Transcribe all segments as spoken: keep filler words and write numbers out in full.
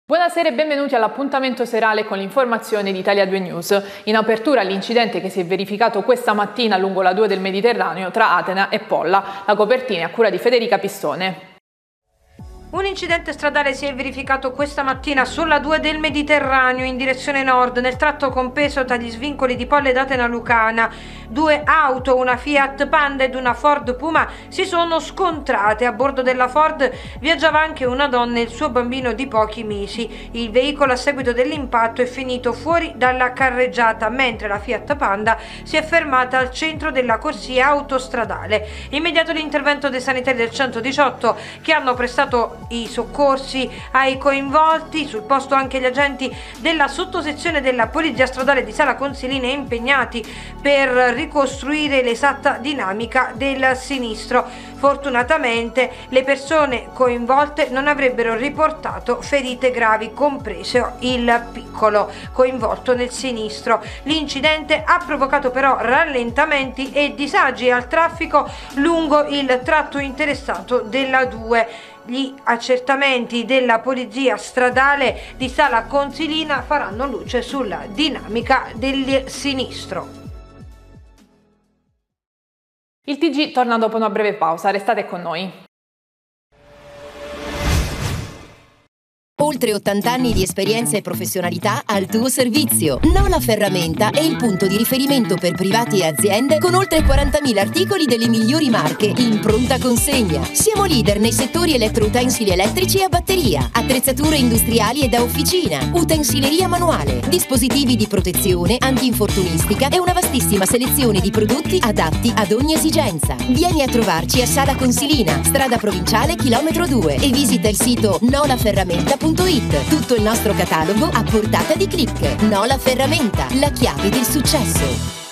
Buonasera e benvenuti all'appuntamento serale con l'informazione di Italia due News. In apertura l'incidente che si è verificato questa mattina lungo la due del Mediterraneo tra Atena e Polla. La copertina è a cura di Federica Pistone. Un incidente stradale si è verificato questa mattina sulla due del Mediterraneo in direzione nord, nel tratto compreso tra gli svincoli di Polla ed Atena Lucana. Due auto, una Fiat Panda ed una Ford Puma, si sono scontrate. A bordo della Ford viaggiava anche una donna e il suo bambino di pochi mesi. Il veicolo a seguito dell'impatto è finito fuori dalla carreggiata, mentre la Fiat Panda si è fermata al centro della corsia autostradale. Immediato l'intervento dei sanitari del centodiciotto che hanno prestato i soccorsi ai coinvolti. Sul posto anche gli agenti della sottosezione della Polizia Stradale di Sala Consilina impegnati per ricostruire l'esatta dinamica del sinistro. Fortunatamente le persone coinvolte non avrebbero riportato ferite gravi, compreso il piccolo coinvolto nel sinistro. L'incidente ha provocato però rallentamenti e disagi al traffico lungo il tratto interessato della due. Gli accertamenti della Polizia Stradale di Sala Consilina faranno luce sulla dinamica del sinistro. Il T G torna dopo una breve pausa, restate con noi. Oltre ottanta anni di esperienza e professionalità al tuo servizio. Nola Ferramenta è il punto di riferimento per privati e aziende con oltre quarantamila articoli delle migliori marche in pronta consegna. Siamo leader nei settori elettroutensili elettrici e a batteria, attrezzature industriali e da officina, utensileria manuale, dispositivi di protezione, antinfortunistica e una vastissima selezione di prodotti adatti ad ogni esigenza. Vieni a trovarci a Sala Consilina, strada provinciale chilometro due e visita il sito nola ferramenta punto it. Tutto il nostro catalogo a portata di click. Nola Ferramenta, la chiave del successo.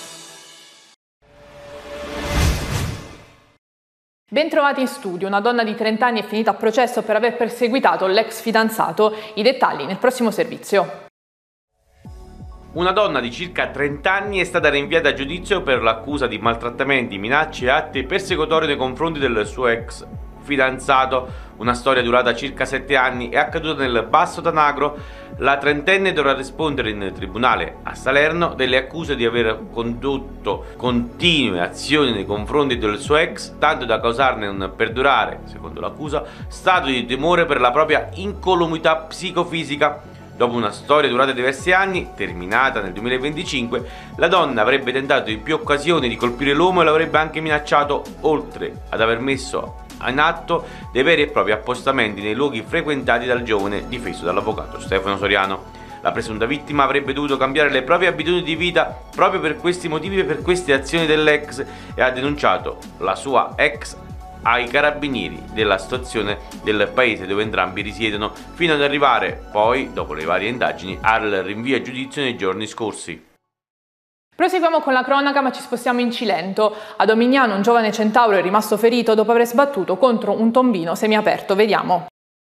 Bentrovati in studio. Una donna di trenta anni è finita a processo per aver perseguitato l'ex fidanzato. I dettagli nel prossimo servizio. Una donna di circa trenta anni è stata rinviata a giudizio per l'accusa di maltrattamenti, minacce e atti persecutori nei confronti del suo ex fidanzato. Una storia durata circa sette anni è accaduta nel Basso Tanagro. La trentenne dovrà rispondere in tribunale a Salerno delle accuse di aver condotto continue azioni nei confronti del suo ex, tanto da causarne un perdurare, secondo l'accusa, stato di timore per la propria incolumità psicofisica. Dopo una storia durata diversi anni, terminata nel duemilaventicinque, la donna avrebbe tentato in più occasioni di colpire l'uomo e l'avrebbe anche minacciato, oltre ad aver messo in atto dei veri e propri appostamenti nei luoghi frequentati dal giovane difeso dall'avvocato Stefano Soriano. La presunta vittima avrebbe dovuto cambiare le proprie abitudini di vita proprio per questi motivi e per queste azioni dell'ex e ha denunciato la sua ex ai carabinieri della stazione del paese dove entrambi risiedono, fino ad arrivare poi, dopo le varie indagini, al rinvio a giudizio nei giorni scorsi. Proseguiamo con la cronaca, ma ci spostiamo in Cilento. A Domignano un giovane centauro è rimasto ferito dopo aver sbattuto contro un tombino semiaperto. Vediamo.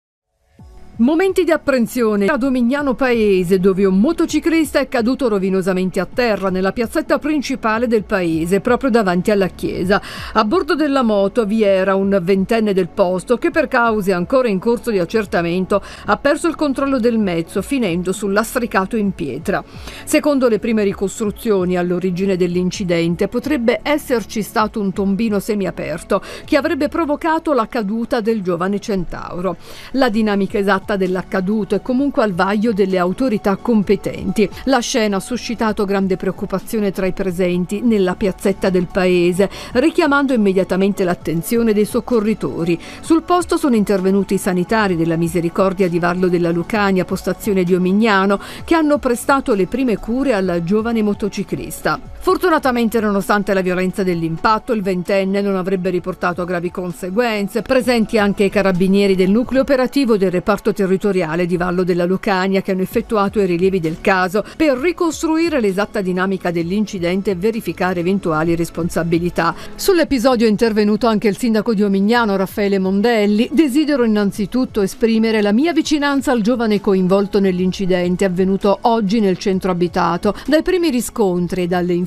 Momenti di apprensione a Domignano Paese, dove un motociclista è caduto rovinosamente a terra nella piazzetta principale del paese, proprio davanti alla chiesa. A bordo della moto vi era un ventenne del posto che, per cause ancora in corso di accertamento, ha perso il controllo del mezzo, finendo sul lastricato in pietra. Secondo le prime ricostruzioni, all'origine dell'incidente potrebbe esserci stato un tombino semiaperto che avrebbe provocato la caduta del giovane centauro. La dinamica esatta dell'accaduto è comunque al vaglio delle autorità competenti. La scena ha suscitato grande preoccupazione tra i presenti nella piazzetta del paese, richiamando immediatamente l'attenzione dei soccorritori. Sul posto sono intervenuti i sanitari della Misericordia di Vallo della Lucania, postazione di Omignano, che hanno prestato le prime cure al giovane motociclista. Fortunatamente, nonostante la violenza dell'impatto, il ventenne non avrebbe riportato gravi conseguenze. Presenti anche i carabinieri del nucleo operativo del reparto territoriale di Vallo della Lucania, che hanno effettuato i rilievi del caso per ricostruire l'esatta dinamica dell'incidente e verificare eventuali responsabilità. Sull'episodio è intervenuto anche il sindaco di Omignano, Raffaele Mondelli. Desidero innanzitutto esprimere la mia vicinanza al giovane coinvolto nell'incidente avvenuto oggi nel centro abitato. Dai primi riscontri e dalle informazioni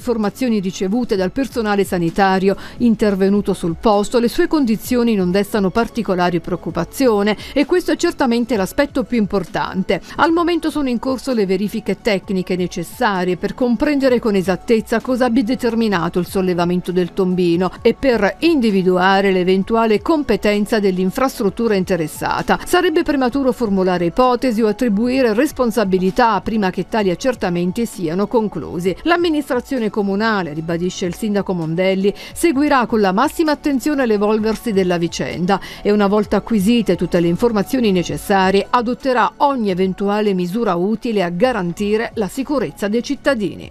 informazioni ricevute dal personale sanitario intervenuto sul posto, le sue condizioni non destano particolari preoccupazione e questo è certamente l'aspetto più importante. Al momento sono in corso le verifiche tecniche necessarie per comprendere con esattezza cosa abbia determinato il sollevamento del tombino e per individuare l'eventuale competenza dell'infrastruttura interessata. Sarebbe prematuro formulare ipotesi o attribuire responsabilità prima che tali accertamenti siano conclusi. L'amministrazione comunale, ribadisce il sindaco Mondelli, seguirà con la massima attenzione l'evolversi della vicenda e una volta acquisite tutte le informazioni necessarie adotterà ogni eventuale misura utile a garantire la sicurezza dei cittadini.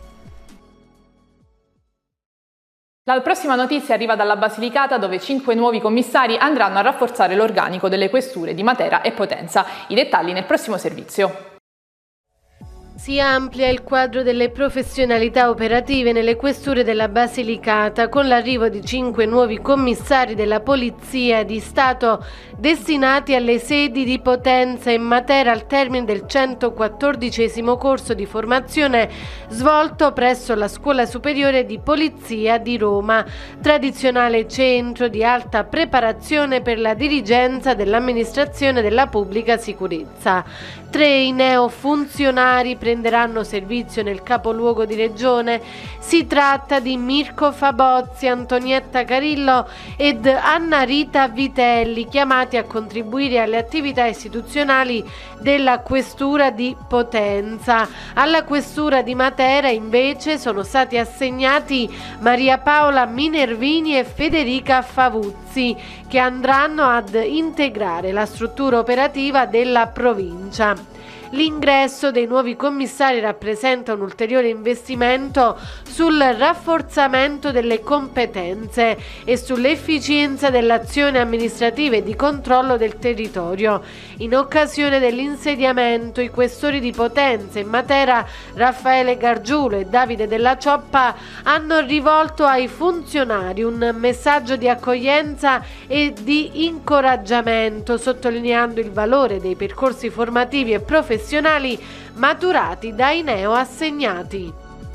La prossima notizia arriva dalla Basilicata, dove cinque nuovi commissari andranno a rafforzare l'organico delle questure di Matera e Potenza. I dettagli nel prossimo servizio. Si amplia il quadro delle professionalità operative nelle questure della Basilicata con l'arrivo di cinque nuovi commissari della Polizia di Stato destinati alle sedi di Potenza e Matera al termine del centoquattordicesimo corso di formazione svolto presso la Scuola Superiore di Polizia di Roma, tradizionale centro di alta preparazione per la dirigenza dell'amministrazione della pubblica sicurezza. Tre i neofunzionari prenderanno servizio nel capoluogo di regione. Si tratta di Mirko Fabozzi, Antonietta Carillo ed Anna Rita Vitelli, chiamati a contribuire alle attività istituzionali della Questura di Potenza. Alla Questura di Matera invece sono stati assegnati Maria Paola Minervini e Federica Favuzzi, che andranno ad integrare la struttura operativa della provincia. L'ingresso dei nuovi commissari rappresenta un ulteriore investimento sul rafforzamento delle competenze e sull'efficienza dell'azione amministrativa e di controllo del territorio. In occasione dell'insediamento, i questori di Potenza e Matera, Raffaele Gargiulo e Davide Della Cioppa, hanno rivolto ai funzionari un messaggio di accoglienza e di incoraggiamento, sottolineando il valore dei percorsi formativi e professionali maturati dai neo assegnati.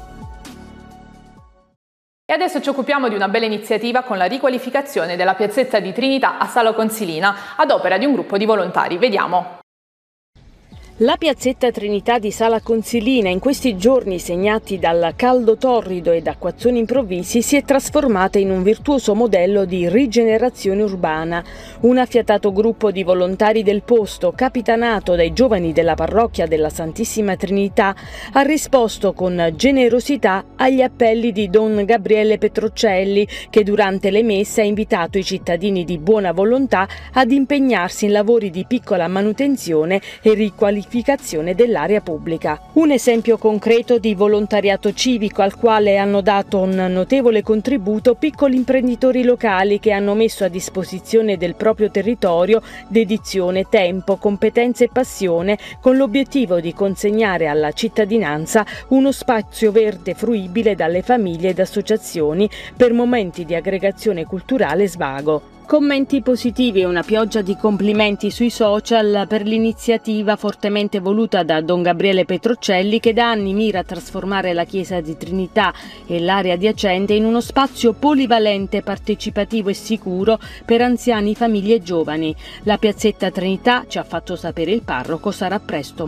E adesso ci occupiamo di una bella iniziativa con la riqualificazione della piazzetta di Trinità a Sala Consilina ad opera di un gruppo di volontari. Vediamo. La piazzetta Trinità di Sala Consilina, in questi giorni segnati dal caldo torrido ed acquazzoni improvvisi, si è trasformata in un virtuoso modello di rigenerazione urbana. Un affiatato gruppo di volontari del posto, capitanato dai giovani della parrocchia della Santissima Trinità, ha risposto con generosità agli appelli di Don Gabriele Petrocelli, che durante le messe ha invitato i cittadini di buona volontà ad impegnarsi in lavori di piccola manutenzione e riqualificazione dell'area pubblica. Un esempio concreto di volontariato civico al quale hanno dato un notevole contributo piccoli imprenditori locali che hanno messo a disposizione del proprio territorio dedizione, tempo, competenze e passione con l'obiettivo di consegnare alla cittadinanza uno spazio verde fruibile dalle famiglie ed associazioni per momenti di aggregazione culturale e svago. Commenti positivi e una pioggia di complimenti sui social per l'iniziativa fortemente voluta da Don Gabriele Petrocelli, che da anni mira a trasformare la chiesa di Trinità e l'area adiacente in uno spazio polivalente, partecipativo e sicuro per anziani, famiglie e giovani. La piazzetta Trinità, ci ha fatto sapere il parroco, sarà presto